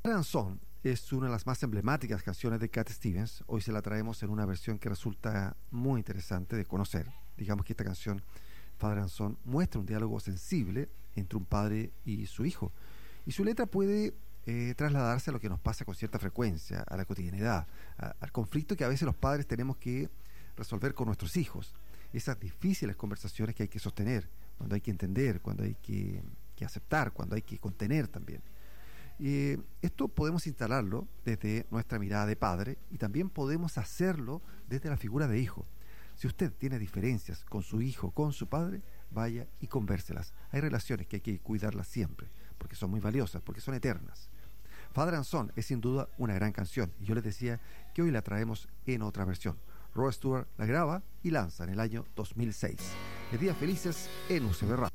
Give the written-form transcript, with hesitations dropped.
Son es una de las más emblemáticas canciones de Cat Stevens. Hoy se la traemos en una versión que resulta muy interesante de conocer. Digamos que esta canción, Father and Son, muestra un diálogo sensible entre un padre y su hijo. Y su letra puede trasladarse a lo que nos pasa con cierta frecuencia, a la cotidianidad, al conflicto que a veces los padres tenemos que resolver con nuestros hijos. Esas difíciles conversaciones que hay que sostener, cuando hay que entender, cuando hay que aceptar, cuando hay que contener también. Esto podemos instalarlo desde nuestra mirada de padre y también podemos hacerlo desde la figura de hijo. Si usted tiene diferencias con su hijo, con su padre, vaya y convérselas. Hay relaciones que hay que cuidarlas siempre, porque son muy valiosas, porque son eternas. Father and Son es sin duda una gran canción, y yo les decía que hoy la traemos en otra versión. Rod Stewart la graba y lanza en el año 2006. De Días Felices en UCB Radio.